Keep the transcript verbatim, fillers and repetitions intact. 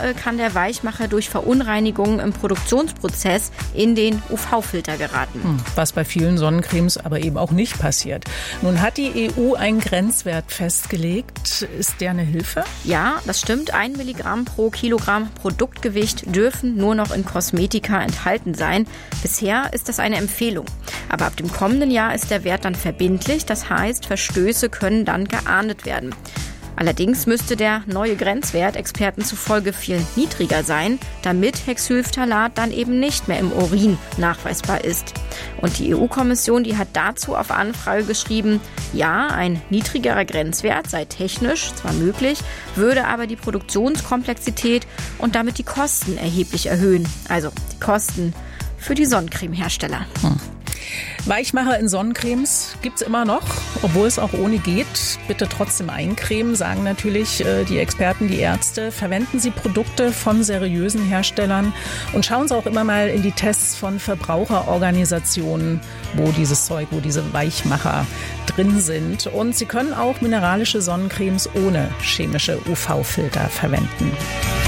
äh, kann der Weichmacher durch Verunreinigungen im Produktionsprozess in den U V-Filter geraten. Hm, was bei vielen Sonnencremes aber eben auch nicht passiert. Nun hat die E U einen Grenzwert festgelegt. Ist der eine Hilfe? Ja, das stimmt. Ein Milligramm pro Kilogramm Produktgewicht dürfen nur noch in Kosmetika enthalten sein. Bisher ist das eine Empfehlung. Aber ab dem kommenden Jahr ist der Wert dann verbindlich. Das heißt, Verstöße können dann geahndet werden. Allerdings müsste der neue Grenzwert Experten zufolge viel niedriger sein, damit Hexylphthalat dann eben nicht mehr im Urin nachweisbar ist. Und die E U-Kommission, die hat dazu auf Anfrage geschrieben, ja, ein niedrigerer Grenzwert sei technisch zwar möglich, würde aber die Produktionskomplexität und damit die Kosten erheblich erhöhen. Also die Kosten für die Sonnencremehersteller. Hm. Weichmacher in Sonnencremes gibt's immer noch, obwohl es auch ohne geht. Bitte trotzdem eincremen, sagen natürlich äh, die Experten, die Ärzte. Verwenden Sie Produkte von seriösen Herstellern und schauen Sie auch immer mal in die Tests von Verbraucherorganisationen, wo dieses Zeug, wo diese Weichmacher drin sind. Und Sie können auch mineralische Sonnencremes ohne chemische U V-Filter verwenden.